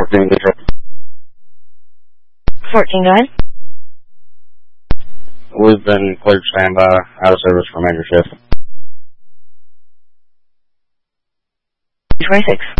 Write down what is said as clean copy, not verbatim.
14 leadership. 14, go ahead. We've been cleared standby, out of service for major shift. 26.